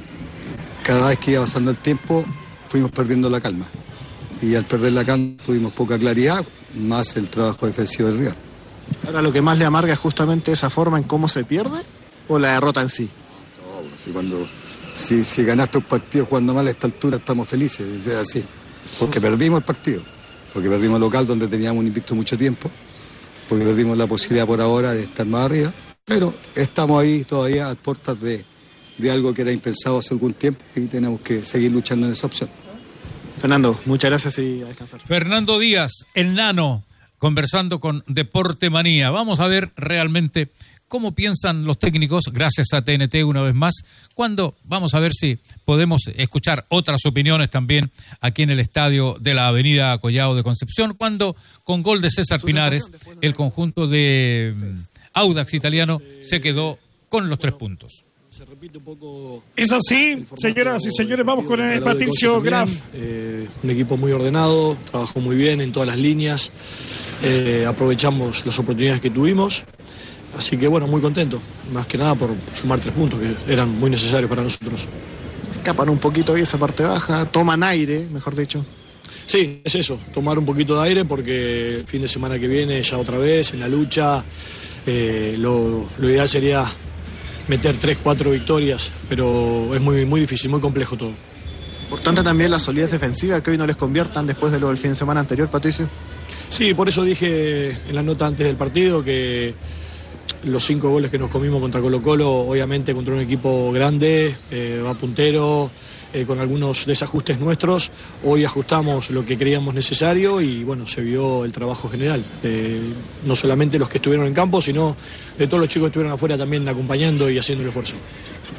cada vez que iba pasando el tiempo fuimos perdiendo la calma. Y al perder la calma tuvimos poca claridad, más el trabajo defensivo del rival. Ahora, lo que más le amarga es justamente esa forma en cómo se pierde o la derrota en sí. Si ganaste un partido jugando mal a esta altura estamos felices, es así. Porque perdimos el partido, porque perdimos el local donde teníamos un invicto mucho tiempo, porque perdimos la posibilidad por ahora de estar más arriba, pero estamos ahí todavía a puertas de algo que era impensado hace algún tiempo y tenemos que seguir luchando en esa opción. Fernando, muchas gracias y a descansar. Fernando Díaz, el nano, conversando con Deporte Manía. Vamos a ver realmente cómo piensan los técnicos, gracias a TNT una vez más, cuando vamos a ver si podemos escuchar otras opiniones también aquí en el estadio de la avenida Collado de Concepción, cuando con gol de César Pinares, el conjunto de Audax Italiano se quedó con los 3 puntos. Se repite un poco. Es así, señoras y señores, vamos con el Patricio Graf. Un equipo muy ordenado, trabajó muy bien en todas las líneas, aprovechamos las oportunidades que tuvimos, así que bueno, muy contento, más que nada por sumar 3 puntos que eran muy necesarios para nosotros. Escapan un poquito ahí esa parte baja, toman aire, mejor dicho. Sí, es eso, tomar un poquito de aire porque el fin de semana que viene ya otra vez en la lucha, lo ideal sería meter 3-4 victorias, pero es muy difícil, muy complejo todo. Importante también la solidez defensiva, que hoy no les conviertan después de lo del fin de semana anterior, Patricio. Sí, por eso dije en la nota antes del partido que los 5 goles que nos comimos contra Colo-Colo, obviamente contra un equipo grande, va puntero, con algunos desajustes nuestros, hoy ajustamos lo que creíamos necesario y bueno, se vio el trabajo general, no solamente los que estuvieron en campo, sino de todos los chicos que estuvieron afuera también acompañando y haciendo el esfuerzo.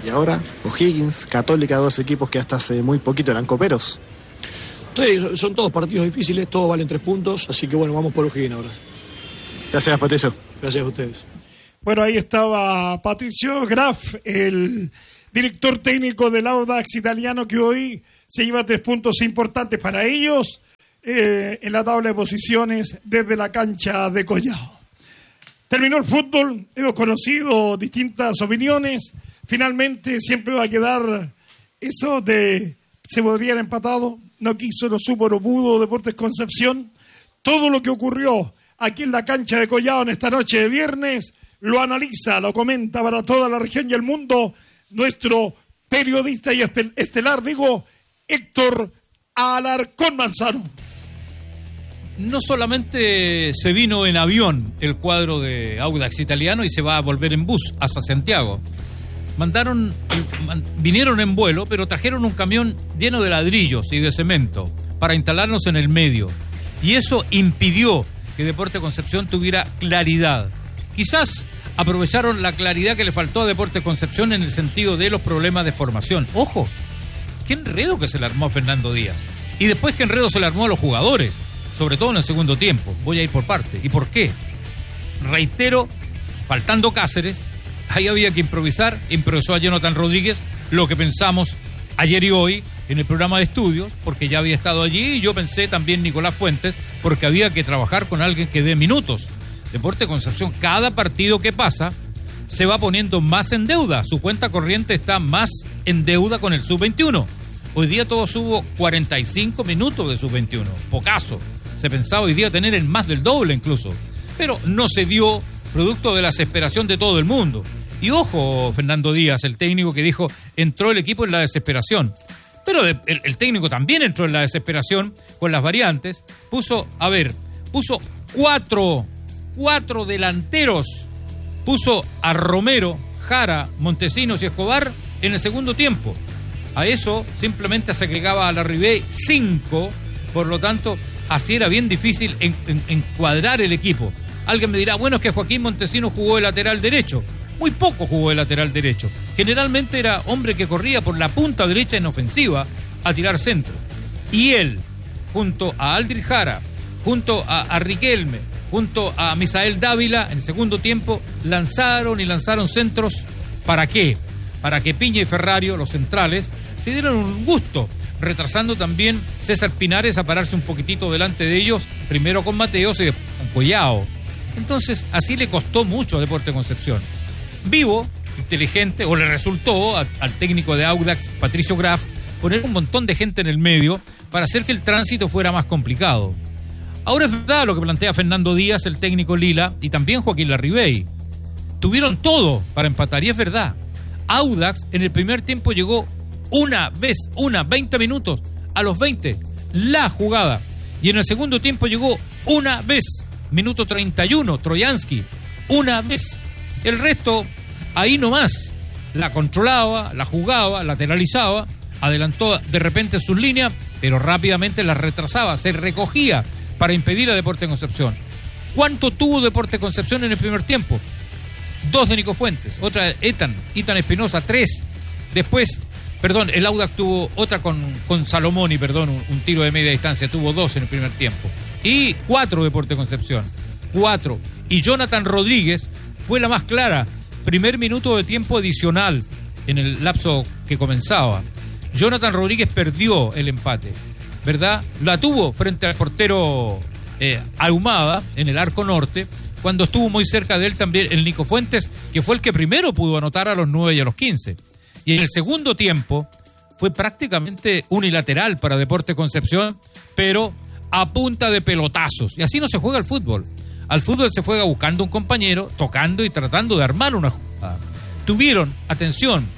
Y ahora O'Higgins, Católica, 2 equipos que hasta hace muy poquito eran coperos. Sí, son todos partidos difíciles, todos valen 3 puntos, así que bueno, vamos por O'Higgins ahora. Gracias, Patricio. Gracias a ustedes. Bueno, ahí estaba Patricio Graf, el director técnico del Audax italiano, que hoy se lleva 3 puntos importantes para ellos en la tabla de posiciones desde la cancha de Collao. Terminó el fútbol, hemos conocido distintas opiniones. Finalmente siempre va a quedar eso de se podría haber empatado, no quiso, no supo, no pudo Deportes Concepción. Todo lo que ocurrió aquí en la cancha de Collao en esta noche de viernes lo analiza, lo comenta para toda la región y el mundo nuestro periodista y estelar, Héctor Alarcón Manzano. No solamente se vino en avión el cuadro de Audax italiano y se va a volver en bus hasta Santiago. Vinieron en vuelo, pero trajeron un camión lleno de ladrillos y de cemento para instalarnos en el medio. Y eso impidió que Deportes Concepción tuviera claridad. Quizás aprovecharon la claridad que le faltó a Deportes Concepción en el sentido de los problemas de formación. ¡Ojo! ¡Qué enredo que se le armó a Fernando Díaz! Y después qué enredo se le armó a los jugadores, sobre todo en el segundo tiempo. Voy a ir por parte. ¿Y por qué? Reitero, faltando Cáceres, ahí había que improvisar. Improvisó a Jonathan Rodríguez, lo que pensamos ayer y hoy en el programa de estudios, porque ya había estado allí, y yo pensé también Nicolás Fuentes, porque había que trabajar con alguien que dé minutos. Deportes Concepción, cada partido que pasa, se va poniendo más en deuda. Su cuenta corriente está más en deuda con el Sub-21. Hoy día todos hubo 45 minutos de Sub-21. Pocaso. Se pensaba hoy día tener el más del doble incluso. Pero no se dio, producto de la desesperación de todo el mundo. Y ojo, Fernando Díaz, el técnico que dijo, entró el equipo en la desesperación. Pero el técnico también entró en la desesperación con las variantes. Puso cuatro delanteros. Puso a Romero, Jara, Montesinos y Escobar en el segundo tiempo. A eso simplemente se agregaba a la Ribey 5, por lo tanto, así era bien difícil encuadrar el equipo. Alguien me dirá, bueno, es que Joaquín Montesinos jugó de lateral derecho. Muy poco jugó de lateral derecho. Generalmente era hombre que corría por la punta derecha en ofensiva a tirar centro. Y él, junto a Aldrich Jara, junto a Riquelme, junto a Misael Dávila, en el segundo tiempo, lanzaron centros. ¿Para qué? Para que Piña y Ferrario, los centrales, se dieron un gusto, retrasando también César Pinares a pararse un poquitito delante de ellos, primero con Mateos y después con Collao. Entonces, así le costó mucho a Deportes Concepción. Vivo, inteligente, o le resultó al técnico de Audax, Patricio Graf, poner un montón de gente en el medio para hacer que el tránsito fuera más complicado. Ahora es verdad lo que plantea Fernando Díaz, el técnico Lila, y también Joaquín Larribey. Tuvieron todo para empatar, y es verdad. Audax en el primer tiempo llegó 20 minutos, a los 20, la jugada. Y en el segundo tiempo llegó una vez, minuto 31, Troyansky, una vez. El resto, ahí nomás, la controlaba, la jugaba, lateralizaba, adelantó de repente sus líneas, pero rápidamente las retrasaba, se recogía para impedir a Deportes Concepción. ¿Cuánto tuvo Deportes Concepción en el primer tiempo? 2 de Nico Fuentes, otra de Ethan Espinosa, 3. Después, el Audax tuvo otra con Salomoni, un tiro de media distancia, tuvo 2 en el primer tiempo. Y 4 Deportes Concepción, 4. Y Jonathan Rodríguez fue la más clara, primer minuto de tiempo adicional en el lapso que comenzaba. Jonathan Rodríguez perdió el empate, ¿verdad? La tuvo frente al portero Ahumada en el arco norte, cuando estuvo muy cerca de él también el Nico Fuentes, que fue el que primero pudo anotar a los 9 y a los 15. Y en el segundo tiempo fue prácticamente unilateral para Deportes Concepción, pero a punta de pelotazos. Y así no se juega al fútbol. Al fútbol se juega buscando un compañero, tocando y tratando de armar una jugada. Tuvieron, atención,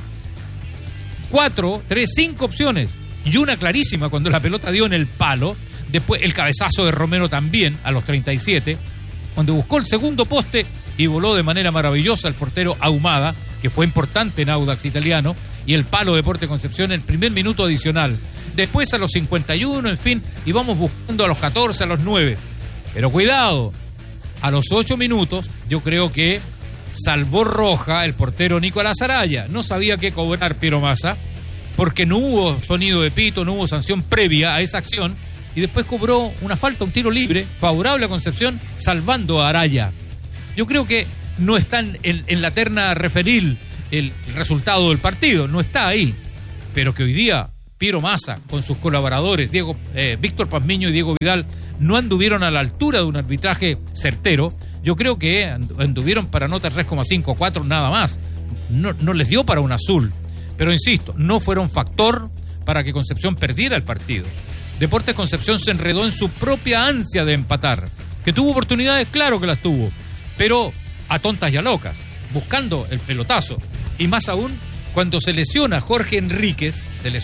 5 opciones y una clarísima cuando la pelota dio en el palo. Después el cabezazo de Romero también a los 37, cuando buscó el segundo poste y voló de manera maravillosa el portero Ahumada, que fue importante en Audax italiano, y el palo de Deportes Concepción en el primer minuto adicional. Después a los 51, en fin, y vamos buscando a los 14, a los 9. Pero cuidado, a los 8 minutos yo creo que salvó roja el portero Nicolás Araya. No sabía qué cobrar Piero Massa, porque no hubo sonido de pito, no hubo sanción previa a esa acción, y después cobró una falta, un tiro libre, favorable a Concepción, salvando a Araya. Yo creo que no está en la terna referil el resultado del partido, no está ahí, pero que hoy día Piero Massa con sus colaboradores, Víctor Pazmiño y Diego Vidal, no anduvieron a la altura de un arbitraje certero. Yo creo que anduvieron para nota 3,5, 4 nada más. No les dio para un azul. Pero insisto, no fueron factor para que Concepción perdiera el partido. Deportes Concepción se enredó en su propia ansia de empatar. Que tuvo oportunidades, claro que las tuvo, pero a tontas y a locas, buscando el pelotazo. Y más aún cuando se lesionó Jorge Enríquez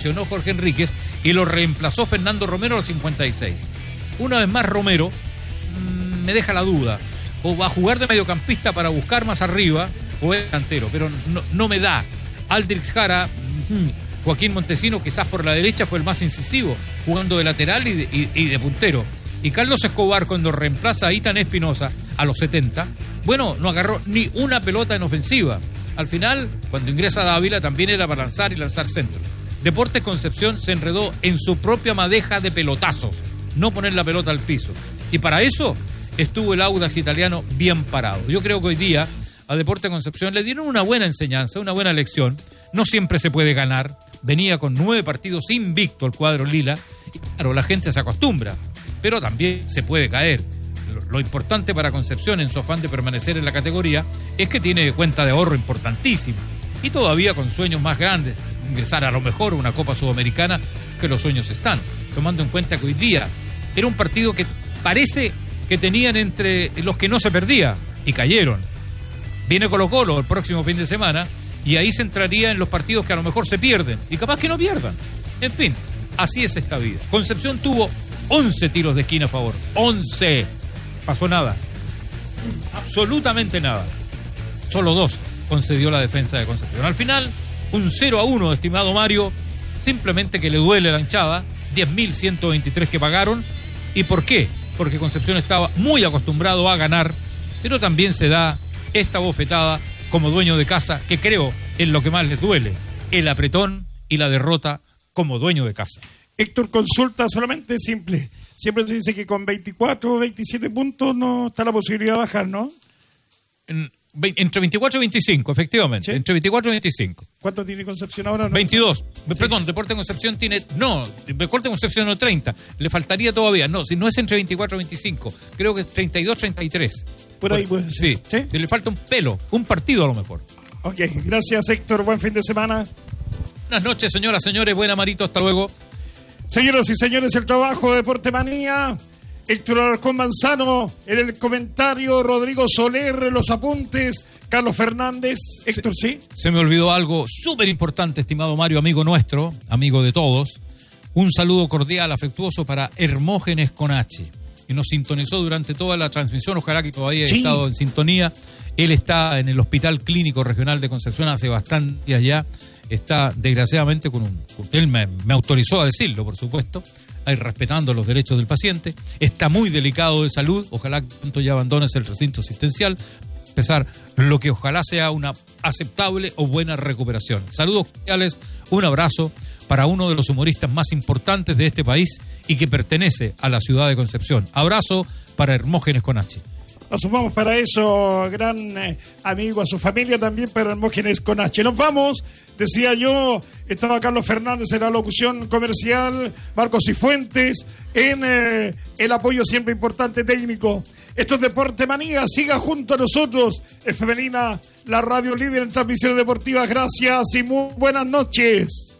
y lo reemplazó Fernando Romero a los 56. Una vez más Romero me deja la duda. O va a jugar de mediocampista para buscar más arriba, o es delantero, pero no me da. Aldrich Jara, Joaquín Montesino quizás por la derecha fue el más incisivo, jugando de lateral y de puntero. Y Carlos Escobar, cuando reemplaza a Itán Espinosa a los 70, bueno, no agarró ni una pelota en ofensiva. Al final, cuando ingresa Dávila, también era para lanzar y lanzar centro. Deportes Concepción se enredó en su propia madeja de pelotazos, no poner la pelota al piso. Y para eso estuvo el Audax italiano bien parado. Yo creo que hoy día a Deportes Concepción le dieron una buena enseñanza, una buena lección. No siempre se puede ganar. Venía con 9 partidos invicto el cuadro lila. Y claro, la gente se acostumbra, pero también se puede caer. Lo importante para Concepción en su afán de permanecer en la categoría es que tiene cuenta de ahorro importantísima y todavía con sueños más grandes, ingresar a lo mejor a una Copa Sudamericana, que los sueños están, tomando en cuenta que hoy día era un partido que parece que tenían entre los que no se perdía y cayeron. Viene Colo-Colo el próximo fin de semana y ahí se entraría en los partidos que a lo mejor se pierden y capaz que no pierdan. En fin, así es esta vida. Concepción tuvo 11 tiros de esquina a favor, 11. Pasó nada, absolutamente nada. Solo 2 concedió la defensa de Concepción. Al final, un 0-1, estimado Mario, simplemente que le duele la hinchada, 10.123 que pagaron. ¿Y por qué? Porque Concepción estaba muy acostumbrado a ganar, pero también se da esta bofetada como dueño de casa, que creo es lo que más les duele, el apretón y la derrota como dueño de casa. Héctor, consulta solamente simple. Siempre se dice que con 24 o 27 puntos no está la posibilidad de bajar, ¿no? Entre 24 y 25, efectivamente. ¿Sí? Entre 24 y 25. ¿Cuánto tiene Concepción ahora? 22. Sí. Perdón, Deportes Concepción tiene... No, Deportes Concepción no 30. Le faltaría todavía. No, si no es entre 24 y 25. Creo que es 32, 33. Por ahí puede ser. Sí. Le falta un pelo. Un partido a lo mejor. Ok, gracias Héctor. Buen fin de semana. Buenas noches, señoras, señores. Buena, Marito. Hasta luego. Señoras y señores, el trabajo de Deporte Manía. Héctor Alarcón Manzano en el comentario, Rodrigo Soler en los apuntes, Carlos Fernández. Héctor, ¿sí? Se me olvidó algo súper importante, estimado Mario, amigo nuestro, amigo de todos. Un saludo cordial, afectuoso para Hermógenes con H, que nos sintonizó durante toda la transmisión. Ojalá que todavía haya estado en sintonía. Él está en el Hospital Clínico Regional de Concepción hace bastantes días ya. Está desgraciadamente él me autorizó a decirlo, por supuesto, ahí respetando los derechos del paciente. Está muy delicado de salud, ojalá que pronto ya abandones el recinto asistencial, empezar lo que ojalá sea una aceptable o buena recuperación. Saludos cordiales, un abrazo para uno de los humoristas más importantes de este país y que pertenece a la ciudad de Concepción. Abrazo para Hermógenes con H. Nos sumamos para eso, gran amigo, a su familia también, para Hermógenes con H. Nos vamos, decía yo, estaba Carlos Fernández en la locución comercial, Marcos Cifuentes en el apoyo siempre importante técnico. Esto es Deporte Manía, siga junto a nosotros, es Femenina, la radio líder en transmisiones deportivas. Gracias y muy buenas noches.